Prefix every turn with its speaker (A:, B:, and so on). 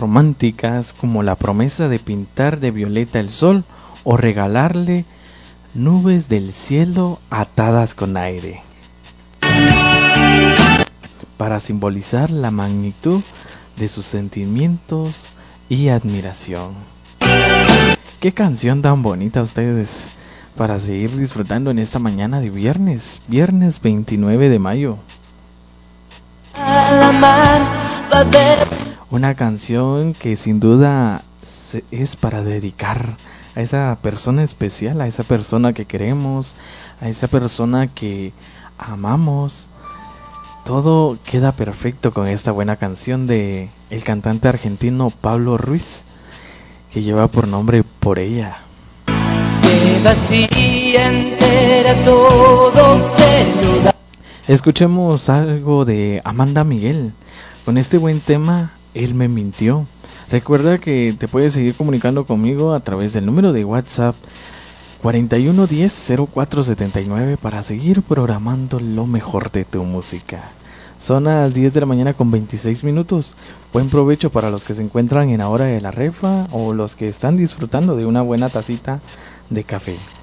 A: románticas como la promesa de pintar de violeta el sol o regalarle nubes del cielo atadas con aire, para simbolizar la magnitud de sus sentimientos y admiración. Qué canción tan bonita ustedes, para seguir disfrutando en esta mañana de viernes 29 de mayo. Una canción que sin duda es para dedicar a esa persona especial, a esa persona que queremos, a esa persona que amamos. Todo queda perfecto con esta buena canción de el cantante argentino Pablo Ruiz, que lleva por nombre Por ella.
B: Se vacía entera, todo te lo da.
A: Escuchemos algo de Amanda Miguel con este buen tema, Él me mintió. Recuerda que te puedes seguir comunicando conmigo a través del número de WhatsApp 4110-0479 para seguir programando lo mejor de tu música. Son las 10 de la mañana con 26 minutos. Buen provecho para los que se encuentran en la hora de la refa o los que están disfrutando de una buena tacita de café.